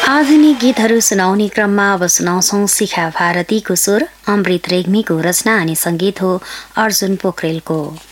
आधुनिक गीतहरू सुनाउने क्रममा अब सुनाउँछौं शिखा भारतीको स्वर, अमृत रेग्मीको रचना अनि संगीत हो अर्जुन पोखरेलको।